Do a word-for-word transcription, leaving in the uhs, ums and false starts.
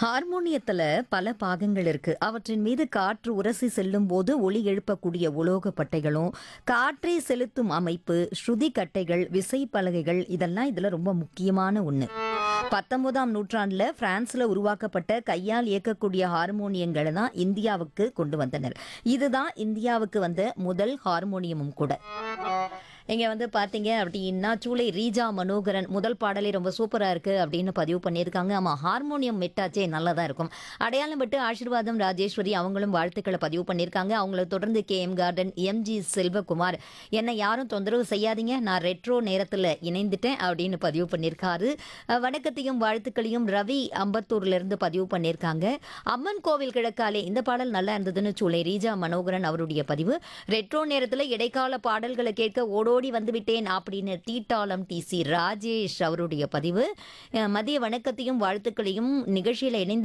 ஹார்மோனியத்துல பல பாகங்கள் இருக்கு. அவற்றின் மீது காற்று உரசி செல்லும் போது ஒலி எழுப்பக்கூடிய உலோக பட்டைகளும், காற்றை செலுத்தும் அமைப்பு, ஸ்ருதி கட்டைகள், விசைப்பலகைகள் இதெல்லாம் இதுல ரொம்ப முக்கியமான ஒண்ணு. பத்தொன்பதாம் நூற்றாண்டுல பிரான்ஸ்ல உருவாக்கப்பட்ட கையால் இயக்கக்கூடிய ஹார்மோனியங்களை தான் இந்தியாவுக்கு கொண்டு வந்தனர். இதுதான் இந்தியாவுக்கு வந்த முதல் ஹார்மோனியமும் கூட. இங்க வந்து பாத்தீங்க அப்படின்னா சூளை ரீஜா மனோகரன் முதல் பாடலே ரொம்ப சூப்பரா இருக்கு அப்படின்னு பதிவு பண்ணியிருக்காங்க. ஆமா, ஹார்மோனியம் மெட்டாச்சே நல்லதா இருக்கும். அடையாளம் பட்டு ஆசீர்வாதம் ராஜேஸ்வரி அவங்களும் வாழ்த்துக்களை பதிவு பண்ணியிருக்காங்க. அவங்கள தொடர்ந்து K M garden M G Selvakumar என்னை யாரும் தொந்தரவு செய்யாதீங்க, நான் ரெட்ரோ நேரத்துல இணைந்துட்டேன் அப்படின்னு பதிவு பண்ணியிருக்காரு. அஹ், வணக்கத்தையும் வாழ்த்துக்களையும் ரவி அம்பத்தூர்ல இருந்து பதிவு பண்ணியிருக்காங்க. அம்மன் கோவில் கிழக்காலே இந்த பாடல் நல்லா இருந்ததுன்னு சூளை ரீஜா மனோகரன் அவருடைய பதிவு. ரெட்ரோ நேரத்துல இடைக்கால பாடல்களை கேட்க ஓடோடி வந்துவிட்டேன் அப்படின்னு தீட்டாளம் டி சி ராஜேஷ் அவருடைய பதிவு. அஹ், மதிய வணக்கத்தையும் வாழ்த்துக்களையும் நிகழ்ச்சியில இணைந்து